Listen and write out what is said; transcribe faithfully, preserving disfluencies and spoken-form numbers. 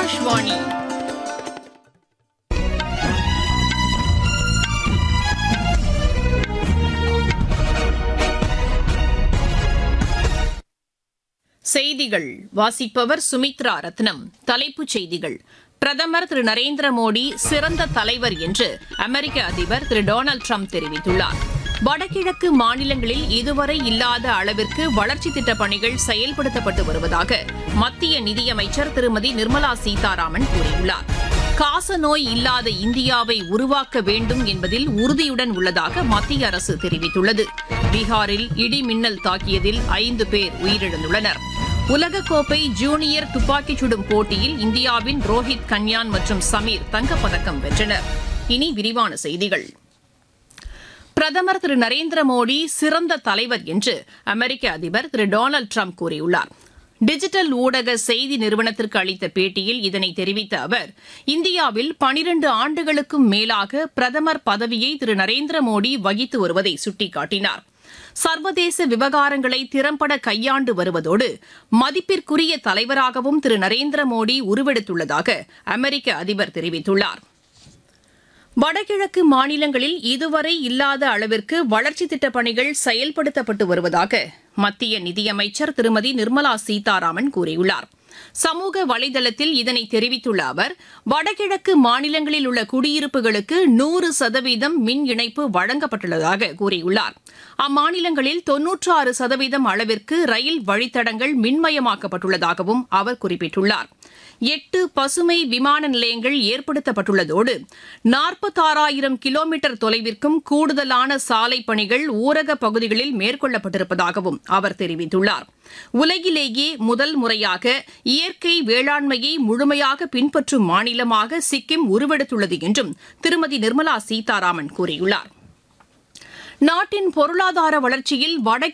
ஆகாஷ்வாணி. செய்திகள் வாசிப்பவர் சுமித்ரா ரத்னம். தலைப்புச் செய்திகள்: பிரதமர் திரு நரேந்திர மோடி சிறந்த தலைவர் என்று அமெரிக்க அதிபர் திரு டொனால்டு டிரம்ப் தெரிவித்துள்ளார். வடகிழக்கு மாநிலங்களில் இதுவரை இல்லாத அளவிற்கு வளர்ச்சித் திட்டப் பணிகள் செயல்படுத்தப்பட்டு வருவதாக மத்திய நிதியமைச்சர் திருமதி நிர்மலா சீதாராமன் கூறியுள்ளார். காசநோய் இல்லாத இந்தியாவை உருவாக்க வேண்டும் என்பதில் உறுதியுடன் உள்ளதாக மத்திய அரசு தெரிவித்துள்ளது. பீகாரில் இடி மின்னல் தாக்கியதில் ஐந்து பேர் உயிரிழந்துள்ளனர். உலகக்கோப்பை ஜூனியர் துப்பாக்கிச் சுடும் போட்டியில் இந்தியாவின் ரோஹித் கன்யான் மற்றும் சமீர் தங்கப்பதக்கம் வென்றனர். இனி விரிவான செய்திகள். பிரதமர் திரு நரேந்திர மோடி சிறந்த தலைவர் என்று அமெரிக்க அதிபர் திரு டொனால்டு டிரம்ப் கூறியுள்ளார். டிஜிட்டல் ஊடக செய்தி நிறுவனத்திற்கு அளித்த பேட்டியில் இதனை தெரிவித்த அவர், இந்தியாவில் பனிரண்டு ஆண்டுகளுக்கும் மேலாக பிரதமர் பதவியை திரு நரேந்திர மோடி வகித்து வருவதை சுட்டிக்காட்டினார். சர்வதேச விவகாரங்களை திறம்பட கையாண்டு வருவதோடு மதிப்பிற்குரிய தலைவராகவும் திரு நரேந்திர மோடி உருவெடுத்துள்ளதாக அமெரிக்க அதிபர் தெரிவித்துள்ளார். வடகிழக்கு மாநிலங்களில் இதுவரை இல்லாத அளவிற்கு வளர்ச்சித் திட்டப் பணிகள் செயல்படுத்தப்பட்டு வருவதாக மத்திய நிதியமைச்சர் திருமதி நிர்மலா சீதாராமன் கூறியுள்ளார். சமூக வலைதளத்தில் இதனை தெரிவித்துள்ள அவர், வடகிழக்கு மாநிலங்களில் உள்ள குடியிருப்புகளுக்கு நூறு சதவீதம் மின் இணைப்பு வழங்கப்பட்டுள்ளதாக கூறியுள்ளார். அம்மாநிலங்களில் தொன்னூற்று ஆறு சதவீதம் அளவிற்கு ரயில் வழித்தடங்கள் மின்மயமாக்கப்பட்டுள்ளதாகவும் அவர் குறிப்பிட்டுள்ளார். எட்டு பசுமை விமான நிலையங்கள் ஏற்படுத்தப்பட்டுள்ளதோடு நாற்பத்தாறாயிரம் கிலோமீட்டர் தொலைவிற்கும் கூடுதலான சாலை பணிகள் ஊரக பகுதிகளில் மேற்கொள்ளப்பட்டிருப்பதாகவும் அவர் தெரிவித்துள்ளார். உலகிலேயே முதல் முறையாக இயற்கை வேளாண்மையை முழுமையாக பின்பற்றும் மாநிலமாக சிக்கிம் உருவெடுத்துள்ளது என்றும் திருமதி நிர்மலா சீதாராமன் கூறியுள்ளார். நாட்டின் பொருளாதார வளர்ச்சியில் வட